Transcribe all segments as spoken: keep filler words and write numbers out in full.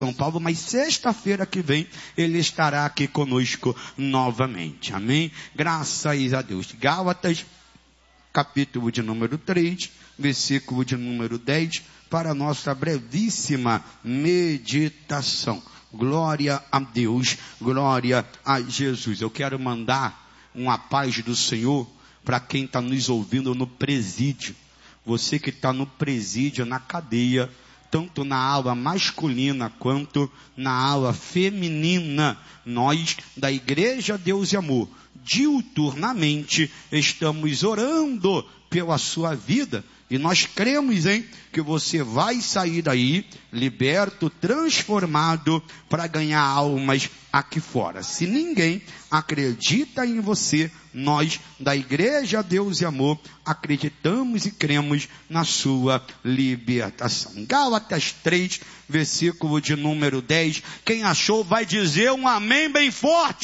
São Paulo, mas sexta-feira que vem ele estará aqui conosco novamente. Amém? Graças a Deus. Gálatas, capítulo de número três, versículo de número dez, para a nossa brevíssima meditação. Glória a Deus, glória a Jesus. Eu quero mandar uma paz do Senhor para quem está nos ouvindo no presídio. Você que está no presídio, na cadeia, tanto na aula masculina quanto na aula feminina. Nós, da Igreja Deus e Amor, diuturnamente estamos orando pela sua vida. E nós cremos, hein, que você vai sair daí liberto, transformado, para ganhar almas aqui fora. Se ninguém acredita em você, nós da Igreja Deus e Amor acreditamos e cremos na sua libertação. Gálatas três, versículo de número dez. Quem achou vai dizer um amém bem forte.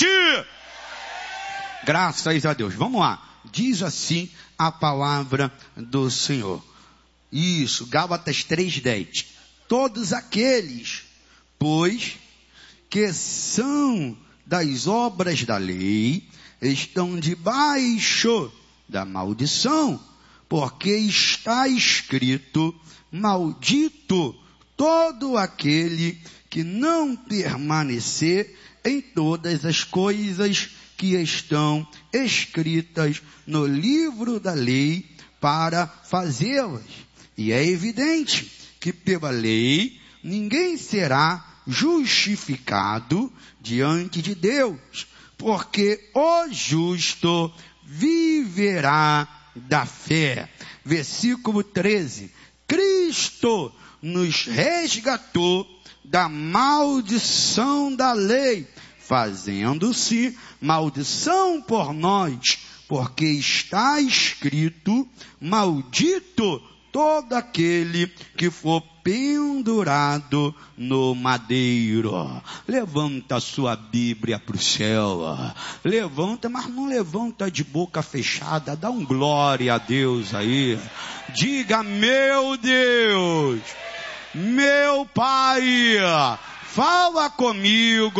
Graças a Deus. Vamos lá. Diz assim a palavra do Senhor. Isso, Gálatas três, dez. Todos aqueles, pois, que são das obras da lei, estão debaixo da maldição, porque está escrito: maldito todo aquele que não permanecer em todas as coisas que estão escritas no livro da lei para fazê-las. E é evidente que pela lei ninguém será justificado diante de Deus, porque o justo viverá da fé. Versículo treze. Cristo nos resgatou da maldição da lei, fazendo-se maldição por nós, porque está escrito: maldito todo aquele que for pendurado no madeiro. Levanta a sua Bíblia para o céu. Levanta, mas não levanta de boca fechada. Dá um glória a Deus aí. Diga: meu Deus, meu Pai, fala comigo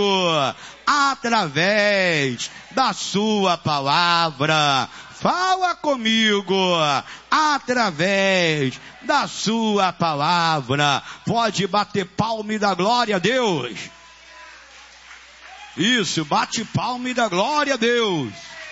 através da sua palavra. Fala comigo através da sua palavra. Pode bater palma e dar glória a Deus. Isso, bate palma e dá glória a Deus.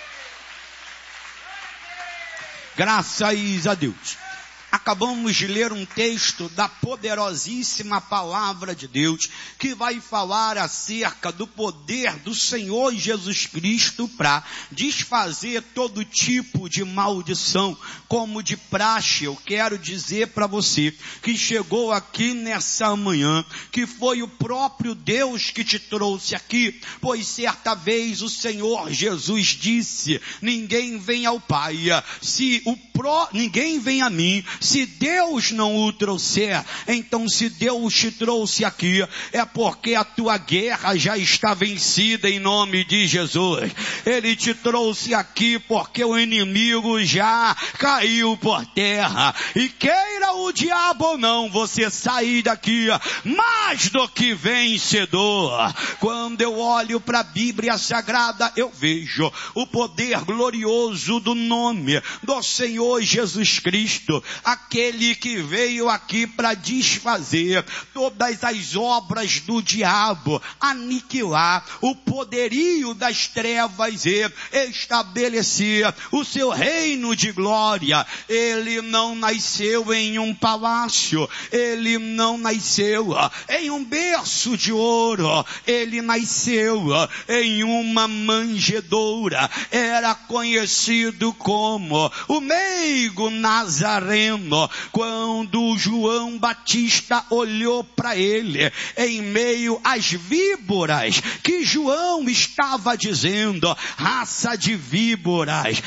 Graças a Deus. Acabamos de ler um texto da poderosíssima palavra de Deus, que vai falar acerca do poder do Senhor Jesus Cristo para desfazer todo tipo de maldição. Como de praxe, eu quero dizer para você que chegou aqui nessa manhã, que foi o próprio Deus que te trouxe aqui, pois certa vez o Senhor Jesus disse: ninguém vem ao Pai, se o pró, ninguém vem a mim, se Deus não o trouxer. Então, se Deus te trouxe aqui, é porque a tua guerra já está vencida em nome de Jesus. Ele te trouxe aqui porque o inimigo já caiu por terra. E queira o diabo ou não, você sair daqui mais do que vencedor. Quando eu olho para a Bíblia Sagrada, eu vejo o poder glorioso do nome do Senhor Jesus Cristo, aquele que veio aqui para desfazer todas as obras do diabo, aniquilar o poderio das trevas e estabelecer o seu reino de glória. Ele não nasceu em um palácio, ele não nasceu em um berço de ouro, ele nasceu em uma manjedoura. Era conhecido como o meigo Nazareno. Quando João Batista olhou para ele, em meio às víboras que João estava dizendo: raça de víboras,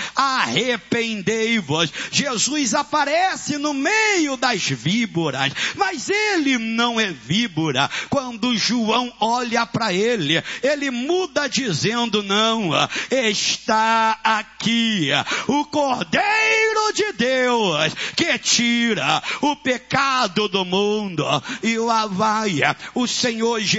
arrependei-vos. Jesus aparece no meio das víboras, mas ele não é víbora. Quando João olha para ele, ele muda dizendo: não, está aqui o Cordeiro de Deus que tira o pecado do mundo. E lá vai o Senhor Jesus.